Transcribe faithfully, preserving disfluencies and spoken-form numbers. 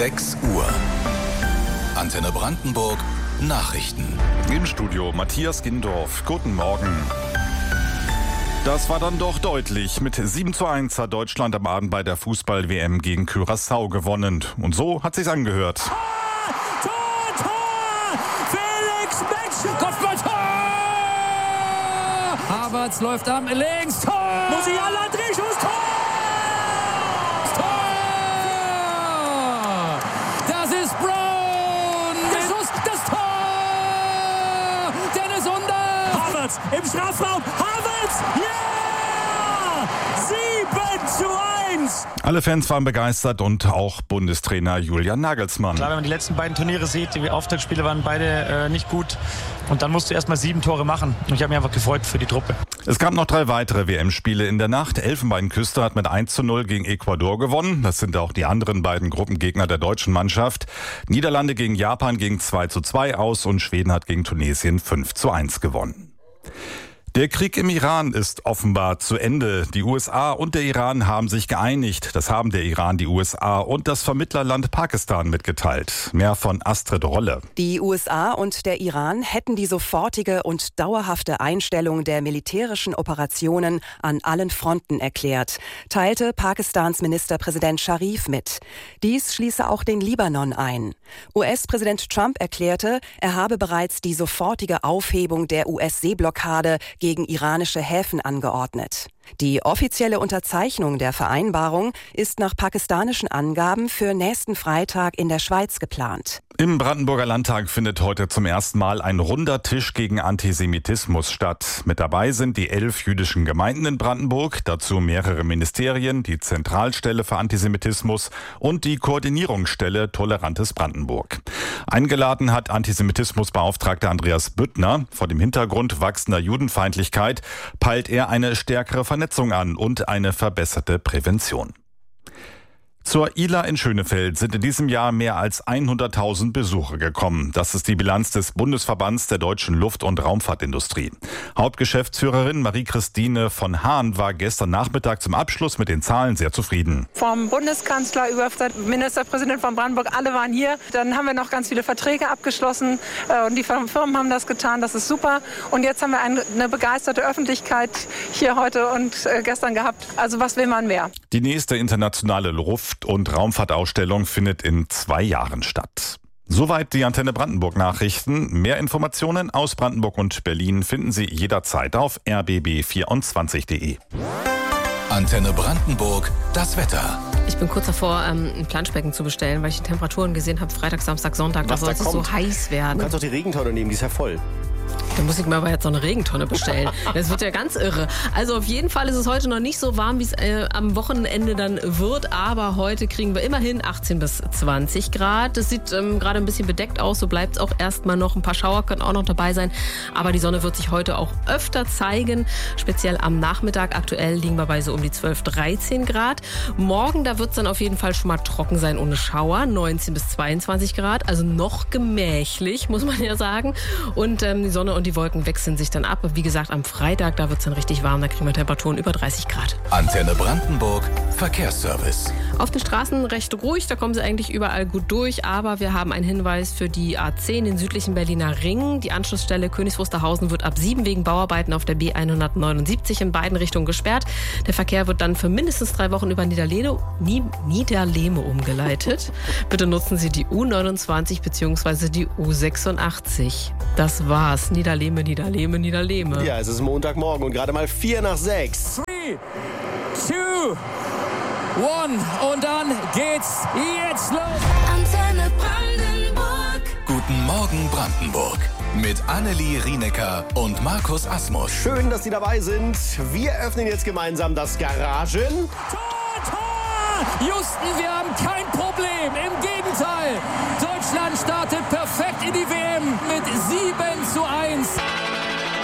sechs Uhr. Antenne Brandenburg Nachrichten. Im Studio Matthias Gindorf. Guten Morgen. Das war dann doch deutlich. Mit sieben zu eins hat Deutschland am Abend bei der Fußball-W M gegen Curaçao gewonnen. Und so hat sich's angehört. Tor, Tor, Tor! Felix Metscher, Kopfballtor! Havertz läuft am links, Tor! Musiala, Drehschuss, Tor! Tor! Das ist Brown! Der Schuss, das Tor! Dennis Under! Havertz im Strafraum, Havertz! Ja! sieben zu eins! Alle Fans waren begeistert und auch Bundestrainer Julian Nagelsmann. Klar, wenn man die letzten beiden Turniere sieht, die Auftaktspiele waren beide äh, nicht gut. Und dann musst du erst mal sieben Tore machen. Und ich habe mich einfach gefreut für die Truppe. Es gab noch drei weitere W M-Spiele in der Nacht. Elfenbeinküste hat mit eins zu null gegen Ecuador gewonnen. Das sind auch die anderen beiden Gruppengegner der deutschen Mannschaft. Niederlande gegen Japan ging zwei zu zwei aus und Schweden hat gegen Tunesien fünf zu eins gewonnen. Der Krieg im Iran ist offenbar zu Ende. Die U S A und der Iran haben sich geeinigt. Das haben der Iran, die U S A und das Vermittlerland Pakistan mitgeteilt. Mehr von Astrid Rolle. Die U S A und der Iran hätten die sofortige und dauerhafte Einstellung der militärischen Operationen an allen Fronten erklärt, teilte Pakistans Ministerpräsident Sharif mit. Dies schließe auch den Libanon ein. U S-Präsident Trump erklärte, er habe bereits die sofortige Aufhebung der U S-Seeblockade gegen iranische Häfen angeordnet. Die offizielle Unterzeichnung der Vereinbarung ist nach pakistanischen Angaben für nächsten Freitag in der Schweiz geplant. Im Brandenburger Landtag findet heute zum ersten Mal ein runder Tisch gegen Antisemitismus statt. Mit dabei sind die elf jüdischen Gemeinden in Brandenburg, dazu mehrere Ministerien, die Zentralstelle für Antisemitismus und die Koordinierungsstelle Tolerantes Brandenburg. Eingeladen hat Antisemitismusbeauftragter Andreas Büttner. Vor dem Hintergrund wachsender Judenfeindlichkeit peilt er eine stärkere Vernetzung an und eine verbesserte Prävention. Zur I L A in Schönefeld sind in diesem Jahr mehr als hunderttausend Besucher gekommen. Das ist die Bilanz des Bundesverbands der deutschen Luft- und Raumfahrtindustrie. Hauptgeschäftsführerin Marie-Christine von Hahn war gestern Nachmittag zum Abschluss mit den Zahlen sehr zufrieden. Vom Bundeskanzler über den Ministerpräsident von Brandenburg, alle waren hier. Dann haben wir noch ganz viele Verträge abgeschlossen und die Firmen haben das getan. Das ist super. Und jetzt haben wir eine begeisterte Öffentlichkeit hier heute und gestern gehabt. Also was will man mehr? Die nächste internationale Luft- und Raumfahrtausstellung findet in zwei Jahren statt. Soweit die Antenne Brandenburg Nachrichten. Mehr Informationen aus Brandenburg und Berlin finden Sie jederzeit auf r b b vierundzwanzig punkt de. Antenne Brandenburg, das Wetter. Ich bin kurz davor, ähm, ein Planschbecken zu bestellen, weil ich die Temperaturen gesehen habe, Freitag, Samstag, Sonntag, da soll es so heiß werden. Du kannst doch die Regentonne nehmen, die ist ja voll. Da muss ich mir aber jetzt so eine Regentonne bestellen. Das wird ja ganz irre. Also auf jeden Fall ist es heute noch nicht so warm, wie es äh, am Wochenende dann wird. Aber heute kriegen wir immerhin achtzehn bis zwanzig Grad. Es sieht ähm, gerade ein bisschen bedeckt aus. So bleibt es auch erstmal noch. Ein paar Schauer können auch noch dabei sein. Aber die Sonne wird sich heute auch öfter zeigen. Speziell am Nachmittag. Aktuell liegen wir bei so um die zwölf, dreizehn Grad. Morgen, da wird es dann auf jeden Fall schon mal trocken sein ohne Schauer. neunzehn bis zweiundzwanzig Grad. Also noch gemächlich, muss man ja sagen. Und ähm, die Sonne und die Wolken wechseln sich dann ab. Wie gesagt, am Freitag, da wird es dann richtig warm. Da kriegen wir Temperaturen über dreißig Grad. Antenne Brandenburg, Verkehrsservice. Auf den Straßen recht ruhig, da kommen sie eigentlich überall gut durch. Aber wir haben einen Hinweis für die A zehn, den südlichen Berliner Ring. Die Anschlussstelle Königs Wusterhausen wird ab sieben wegen Bauarbeiten auf der B hundertneunundsiebzig in beiden Richtungen gesperrt. Der Verkehr wird dann für mindestens drei Wochen über Niederlehme, Niederlehme umgeleitet. Bitte nutzen Sie die U neunundzwanzig bzw. die U sechsundachtzig. Das war's. Niederlehme, Niederlehme, Niederlehme. Ja, es ist Montagmorgen und gerade mal vier nach sechs. Three, two, one und dann geht's jetzt los. Antenne Brandenburg. Guten Morgen Brandenburg. Mit Annelie Rienecker und Markus Asmus. Schön, dass Sie dabei sind. Wir öffnen jetzt gemeinsam das Garagen. Tor, Tor! Houston, wir haben kein Problem. Im Gegenteil. Deutschland startet perfekt in die W M mit sieben zu eins.